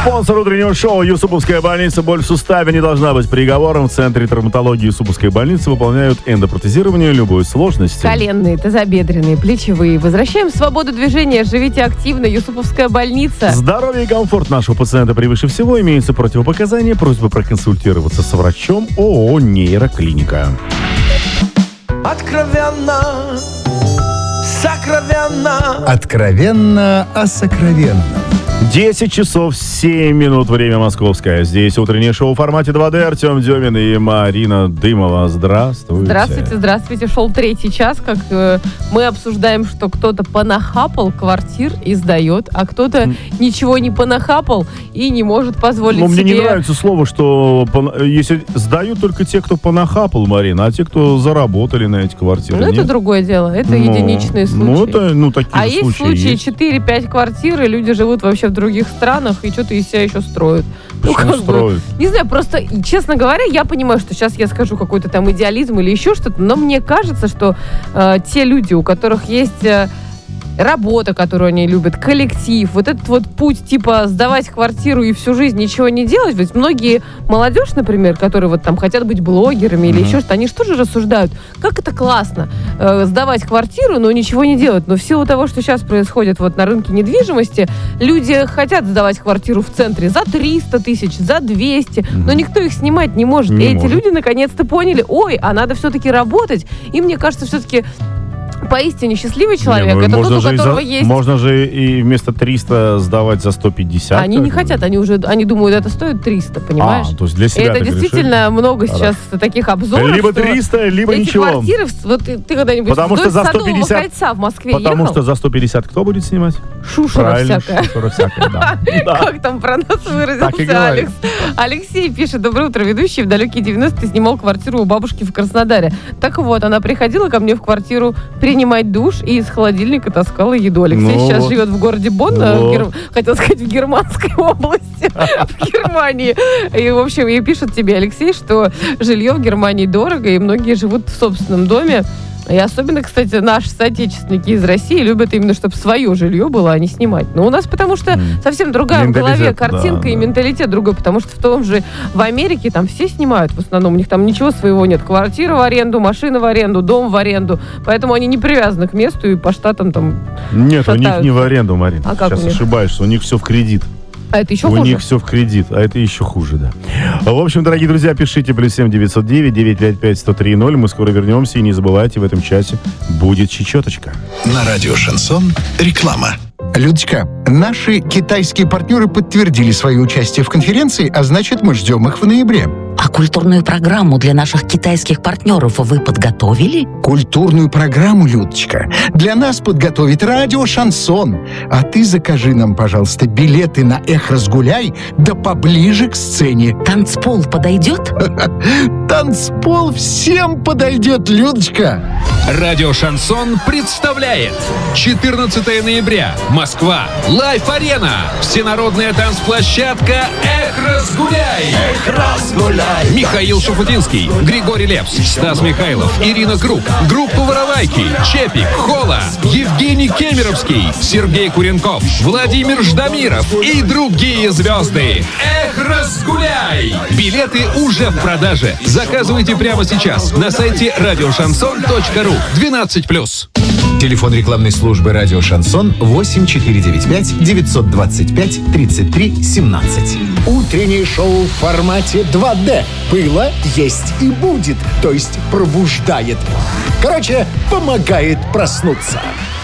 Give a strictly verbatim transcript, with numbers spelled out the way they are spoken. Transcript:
Спонсор утреннего шоу Юсуповская больница. Боль в суставе не должна быть приговором. В Центре травматологии Юсуповской больницы выполняют эндопротезирование любой сложности. Коленные, тазобедренные, плечевые. Возвращаем свободу движения. Живите активно. Юсуповская больница. Здоровье и комфорт нашего пациента превыше всего. Имеются противопоказания. Просьба проконсультироваться с врачом. ООО «Нейроклиника». Откровенно, сокровенно. Откровенно о сокровенном. десять часов семь минут, время московское. Здесь утреннее шоу в формате два дэ. Артем Демин и Марина Дымова. Здравствуйте. Здравствуйте, здравствуйте. Шел третий час, как э, мы обсуждаем, что кто-то понахапал квартир и сдает, а кто-то mm. ничего не понахапал и не может позволить Но себе... мне не нравится слово, что пон... если сдают только те, кто понахапал, Марина, а те, кто заработали на эти квартиры. Ну, нет? это другое дело. Это Но... единичные случаи. Ну, это, ну, такие а случаи есть случаи есть. четыре-пять квартир, и люди живут вообще в других странах и что-то из себя еще строят. Ну, Почему как строят? бы, не знаю, просто, честно говоря, я понимаю, что сейчас я скажу какой-то там идеализм или еще что-то, но мне кажется, что э, те люди, у которых есть... Э, работа, которую они любят, коллектив, вот этот вот путь, типа, сдавать квартиру и всю жизнь ничего не делать. Ведь многие молодежь, например, которые вот там хотят быть блогерами или mm-hmm. еще что-то, они же тоже рассуждают, как это классно, э, сдавать квартиру, но ничего не делать. Но в силу того, что сейчас происходит вот на рынке недвижимости, люди хотят сдавать квартиру в центре за триста тысяч, за двести, mm-hmm. но никто их снимать не может. Не и может. эти люди наконец-то поняли, ой, а надо все-таки работать. И мне кажется, все-таки поистине счастливый человек, не, ну, это можно тот, у же которого за, есть... Можно же и вместо триста сдавать за сто пятьдесят. Они не хотят, они уже, они думают, это стоит триста, понимаешь? А, то есть для себя и это действительно решили? Много сейчас Хорошо. Таких обзоров. Либо триста, либо эти ничего. Квартиры, вот ты, ты когда-нибудь потому что за Садового сто пятьдесят кольца в Москве Потому ехал? что за сто пятьдесят кто будет снимать? Шушера Правильно, всякая. Шушера всякая, да. Как там про нас выразился Алекс? Алексей пишет: доброе утро, ведущий. В далекие девяностые снимал квартиру у бабушки в Краснодаре. Так вот, она приходила ко мне в квартиру принимать душ и из холодильника таскала еду. Алексей ну, сейчас живет в городе Бонн, ну, гер... хотел сказать, в Германской области, в Германии. И, в общем, и пишет тебе, Алексей, что жилье в Германии дорого, и многие живут в собственном доме. И особенно, кстати, наши соотечественники из России любят именно, чтобы свое жилье было, а не снимать. Но у нас потому что mm. совсем другая в голове картинка да, и да. менталитет другой, потому что в том же в Америке там все снимают в основном, у них там ничего своего нет. Квартира в аренду, машина в аренду, дом в аренду. Поэтому они не привязаны к месту и по штатам там Нет, шатаются. У них не в аренду, Марина. А как Сейчас у них? ошибаешься, у них все в кредит. А это еще У хуже? них все в кредит, а это еще хуже, да. В общем, дорогие друзья, пишите плюс семь девятьсот девять девятьсот пятьдесят пять сто три ноль. Мы скоро вернемся. И не забывайте, в этом часе будет чечеточка. На радио «Шансон» реклама. Людочка, наши китайские партнеры подтвердили свое участие в конференции, а значит, мы ждем их в ноябре. А культурную программу для наших китайских партнеров вы подготовили? Культурную программу, Людочка, для нас подготовит радио «Шансон». А ты закажи нам, пожалуйста, билеты на «Эх, разгуляй», да поближе к сцене. Танцпол подойдет? Танцпол всем подойдет, Людочка. Радио «Шансон» представляет четырнадцатого ноября. Москва. Лайф-арена. Всенародная танцплощадка «Эх, разгуляй». Эх, разгуляй. Михаил Шуфутинский, Григорий Лепс, Стас Михайлов, Ирина Круг, группа «Воровайки», Чепик, Хола, Евгений Кемеровский, Сергей Куренков, Владимир Ждамиров и другие звезды. Эх, разгуляй! Билеты уже в продаже. Заказывайте прямо сейчас на сайте радио шансон точка ру. двенадцать плюс. Телефон рекламной службы «Радио Шансон» восемь четыре девять пять девятьсот двадцать пять тридцать три семнадцать. Утреннее шоу в формате два дэ. Было, есть и будет. То есть пробуждает. Короче, помогает проснуться.